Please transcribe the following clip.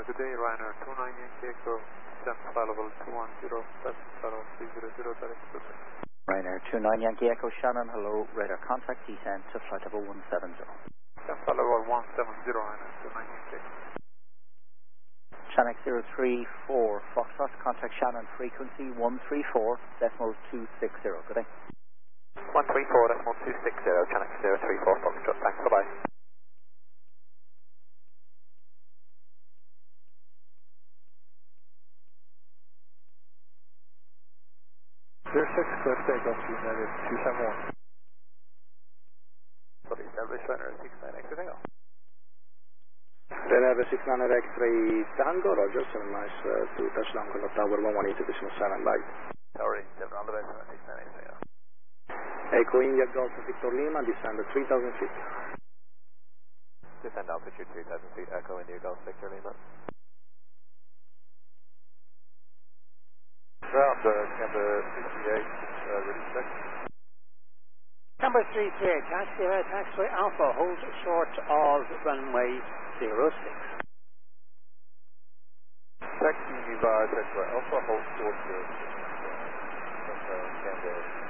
good day, Ryanair 29 Yankee Echo, descent flight level 210, passenger flight level 300, direct to Sydney. Ryanair 29 Yankee Echo, Shannon, hello, radar contact, descent to flight level 170. Descent flight level 170, Ryanair 29 Yankee Echo. Shannon 034, Foxtrot, contact Shannon, frequency 134, decimal 260, good day. 134, decimal 260, Shannon 034, Foxtrot, thanks, bye-bye. 06, clear takeoff, United 271. Sorry, established Ryanair 69 X takeoff. Ryanair 69 X3 Tango, Roger, 7 miles to touchdown, contact tower 118.7 light. Tower 87, on the way, 69 X takeoff. Echo India Golf Victor Lima, descend at 3,000 feet. Descend altitude 3,000 feet, Echo India Golf Victor Lima. Ground, Camber 68, ready to check. Camber 38, taxiway Alpha, hold short of runway 06. Taxi by taxiway Alpha, hold short of Camber